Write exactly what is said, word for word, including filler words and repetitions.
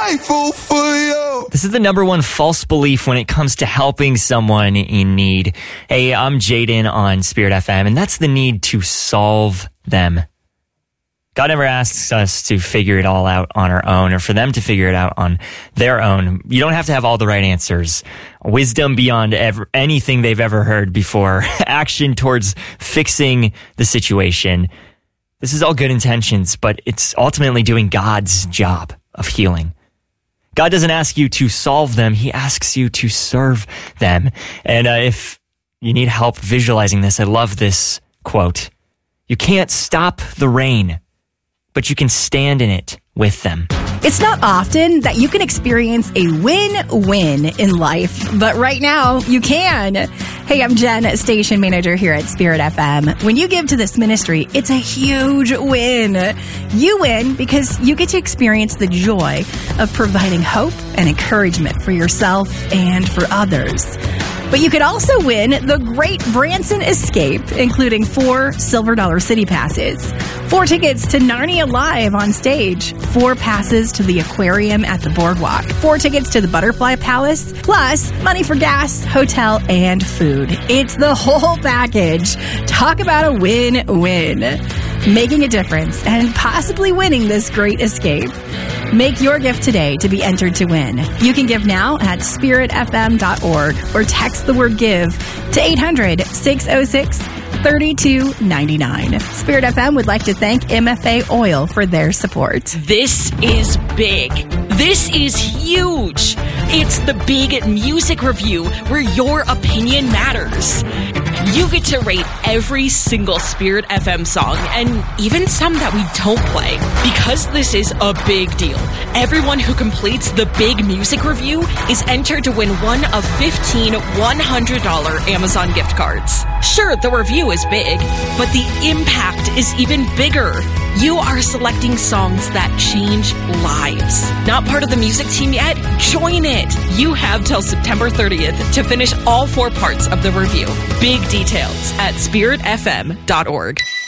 grateful for you. This is the number one false belief when it comes to helping someone in need. Hey, I'm Jaden on Spirit F M, and that's the need to solve them. God never asks us to figure it all out on our own or for them to figure it out on their own. You don't have to have all the right answers. Wisdom beyond ever, anything they've ever heard before. Action towards fixing the situation. This is all good intentions, but it's ultimately doing God's job of healing. God doesn't ask you to solve them. He asks you to serve them. And uh, if you need help visualizing this, I love this quote. You can't stop the rain, but you can stand in it with them. It's not often that you can experience a win-win in life, but right now you can. Hey, I'm Jen, station manager here at Spirit F M. When you give to this ministry, it's a huge win. You win because you get to experience the joy of providing hope and encouragement for yourself and for others. But you could also win the Great Branson Escape, including four Silver Dollar City passes, four tickets to Narnia Live on stage, four passes to the aquarium at the boardwalk, four tickets to the Butterfly Palace, plus money for gas, hotel, and food. It's the whole package. Talk about a win-win. Making a difference and possibly winning this great escape. Make your gift today to be entered to win. You can give now at spirit f m dot org or text the word give to eight hundred, six oh six, three two nine nine. Spirit F M would like to thank M F A Oil for their support. This is big. This is huge. It's the Big Music Review where your opinion matters. You get to rate every single Spirit F M song and even some that we don't play. Because this is a big deal, everyone who completes the Big Music Review is entered to win one of fifteen one hundred dollars Amazon gift cards. Sure, the review is big, but the impact is even bigger. You are selecting songs that change lives. Not part of the music team yet? Join it. You have till September thirtieth to finish all four parts of the review. Big details at spirit f m dot org.